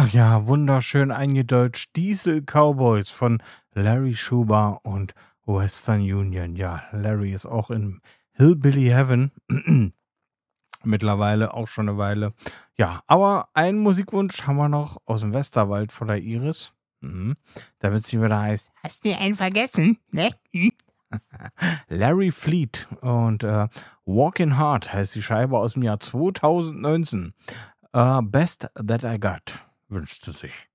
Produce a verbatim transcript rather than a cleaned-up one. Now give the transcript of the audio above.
Ach ja, wunderschön eingedeutscht. Diesel Cowboys von Larry Schuber und Western Union. Ja, Larry ist auch in Hillbilly Heaven. Mittlerweile auch schon eine Weile. Ja, aber einen Musikwunsch haben wir noch aus dem Westerwald von der Iris. Mhm. Damit sie wieder heißt, Hast du einen vergessen, ne? Hm? Larry Fleet und äh, Walking Hard heißt die Scheibe aus dem Jahr zweitausendneunzehn. Äh, Best That I Got wünscht sie sich.